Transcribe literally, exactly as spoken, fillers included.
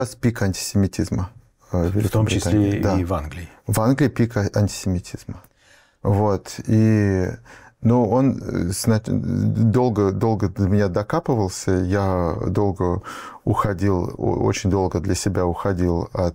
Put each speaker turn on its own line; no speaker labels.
Пик антисемитизма.
В том числе
да.
и в Англии.
В Англии пик антисемитизма. Вот. И, ну, он долго, долго до меня докапывался. Я долго уходил, очень долго для себя уходил от